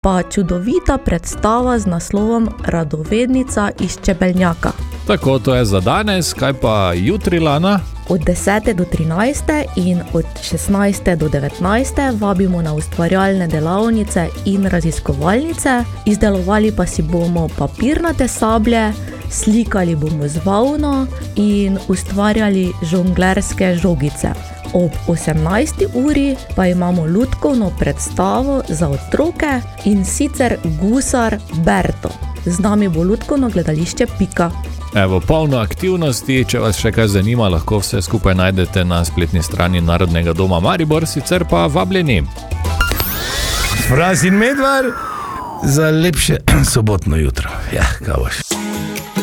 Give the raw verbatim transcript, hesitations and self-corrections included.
pa čudovita predstava z naslovom Radovednica iz Čebelnjaka. Tako, to je za danes, kaj pa jutri, Lana? Od desete do trinajste in od šestnajste do devetnajste vabimo na ustvarjalne delavnice in raziskovalnice. Izdelovali pa si bomo papirnate sablje, slikali bomo z volno in ustvarjali žonglerske žogice. Ob osemnajsti uri pa imamo lutkovno predstavo za otroke, in sicer Gusar Berto. Z nami bo lutkovno gledališče Pika. Evo, polno aktivnosti, če vas še kaj zanima, lahko vse skupaj najdete na spletni strani Narodnega doma Maribor, sicer pa vabljeni. Fras in Medvar za lepše sobotno jutro. Ja, kaj boš.